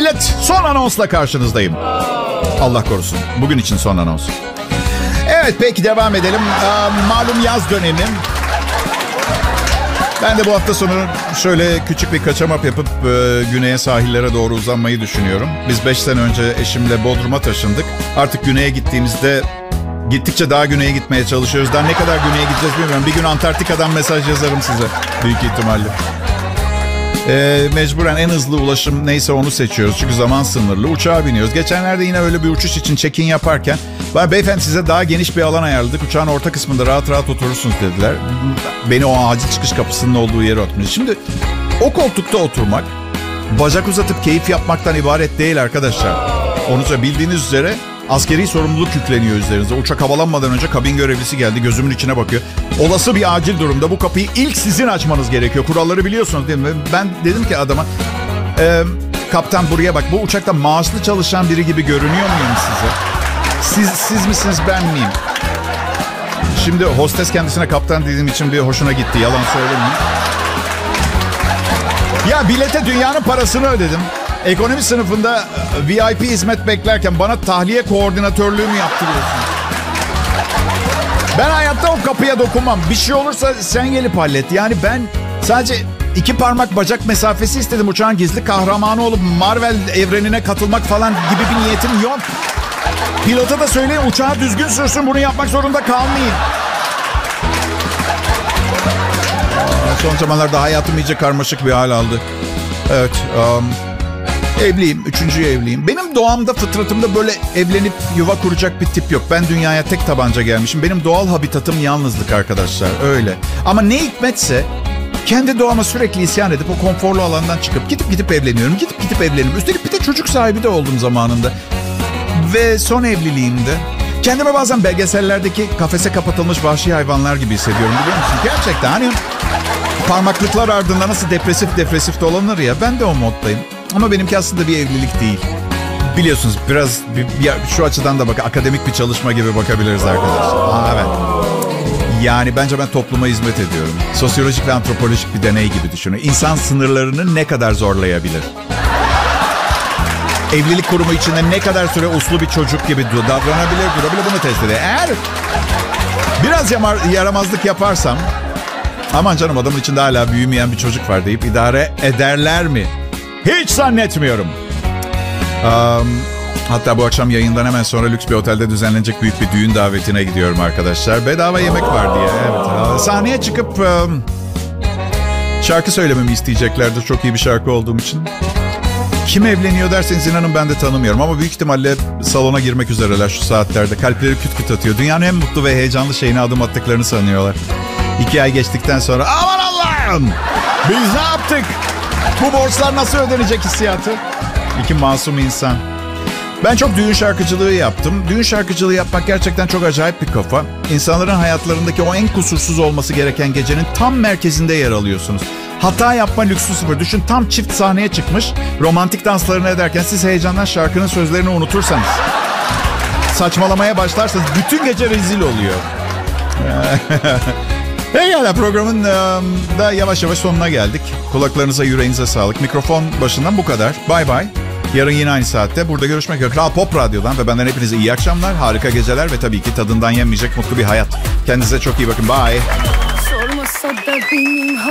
Millet, son anonsla karşınızdayım. Allah korusun. Bugün için son anons. Evet, peki devam edelim. Malum yaz dönemi. Ben de bu hafta sonu şöyle küçük bir kaçamak yapıp güneye, sahillere doğru uzanmayı düşünüyorum. Biz 5 sene önce eşimle Bodrum'a taşındık. Artık güneye gittiğimizde gittikçe daha güneye gitmeye çalışıyoruz. Daha ne kadar güneye gideceğiz bilmiyorum. Bir gün Antarktika'dan mesaj yazarım size. Büyük ihtimalle. Mecburen en hızlı ulaşım neyse onu seçiyoruz. Çünkü zaman sınırlı. Uçağa biniyoruz. Geçenlerde yine öyle bir uçuş için check-in yaparken beyefendi size daha geniş bir alan ayarladık. Uçağın orta kısmında rahat rahat oturursunuz dediler. Beni o acil çıkış kapısının olduğu yere oturmuş. Şimdi o koltukta oturmak bacak uzatıp keyif yapmaktan ibaret değil arkadaşlar. Onu bildiğiniz üzere askeri sorumluluk yükleniyor üzerinize. Uçak havalanmadan önce kabin görevlisi geldi. Gözümün içine bakıyor. Olası bir acil durumda bu kapıyı ilk sizin açmanız gerekiyor. Kuralları biliyorsunuz değil mi? Ben dedim ki adama... kaptan buraya bak. Bu uçakta maaşlı çalışan biri gibi görünüyor muyum size? Siz misiniz, ben miyim? Şimdi hostes kendisine kaptan dediğim için bir hoşuna gitti. Yalan söylemeyeyim. Ya bilete dünyanın parasını ödedim. Ekonomi sınıfında VIP hizmet beklerken bana tahliye koordinatörlüğümü yaptırıyorsun. Ben hayatta o kapıya dokunmam. Bir şey olursa sen gelip hallet. Yani ben sadece 2 parmak bacak mesafesi istedim. Uçağın gizli kahramanı olup Marvel evrenine katılmak falan gibi bir niyetim yok. Pilota da söyleyin uçağı düzgün sürsün. Bunu yapmak zorunda kalmayayım. Son zamanlarda hayatım iyice karmaşık bir hal aldı. Evet. Evliyim. 3. evliyim. Benim doğamda, fıtratımda böyle evlenip yuva kuracak bir tip yok. Ben dünyaya tek tabanca gelmişim. Benim doğal habitatım yalnızlık arkadaşlar. Öyle. Ama ne hikmetse kendi doğama sürekli isyan edip o konforlu alandan çıkıp gidip evleniyorum. Gidip evleniyorum. Üstelik bir de çocuk sahibi de oldum zamanında. Ve son evliliğimde kendime bazen belgesellerdeki kafese kapatılmış vahşi hayvanlar gibi hissediyorum, biliyor musun? Gerçekten hani parmaklıklar ardında nasıl depresif dolanır ya, ben de o moddayım. Ama benimki aslında bir evlilik değil. Biliyorsunuz biraz şu açıdan da akademik bir çalışma gibi bakabiliriz arkadaşlar. Evet. Yani bence ben topluma hizmet ediyorum. Sosyolojik ve antropolojik bir deney gibi düşünün. İnsan sınırlarını ne kadar zorlayabilir? Evlilik kurumu içinde ne kadar süre uslu bir çocuk gibi davranabilir, durabilir, bunu test ediyor. Eğer biraz yaramazlık yaparsam, aman canım adamın içinde hala büyümeyen bir çocuk var deyip idare ederler mi? Hiç zannetmiyorum. Hatta bu akşam yayından hemen sonra lüks bir otelde düzenlenecek büyük bir düğün davetine gidiyorum arkadaşlar. Bedava yemek var diye. Evet. Sahneye çıkıp şarkı söylememi isteyeceklerdir. Çok iyi bir şarkı olduğum için. Kim evleniyor derseniz inanın ben de tanımıyorum. Ama büyük ihtimalle salona girmek üzereler şu saatlerde. Kalpleri küt küt atıyor. Dünyanın en mutlu ve heyecanlı şeyine adım attıklarını sanıyorlar. 2 ay geçtikten sonra aman Allah'ım biz ne yaptık? Bu borçlar nasıl ödenecek hissiyatı? 2 masum insan. Ben çok düğün şarkıcılığı yaptım. Düğün şarkıcılığı yapmak gerçekten çok acayip bir kafa. İnsanların hayatlarındaki o en kusursuz olması gereken gecenin tam merkezinde yer alıyorsunuz. Hata yapma lüksü sıfır. Düşün, tam çift sahneye çıkmış. Romantik danslarını ederken siz heyecandan şarkının sözlerini unutursanız, saçmalamaya başlarsanız bütün gece rezil oluyor. Pekala, programın da yavaş yavaş sonuna geldik. Kulaklarınıza, yüreğinize sağlık. Mikrofon başından bu kadar. Bye bye. Yarın yine aynı saatte burada görüşmek üzere. Kral Pop Radyo'dan ve benden hepinize iyi akşamlar, harika geceler ve tabii ki tadından yenmeyecek mutlu bir hayat. Kendinize çok iyi bakın. Bye.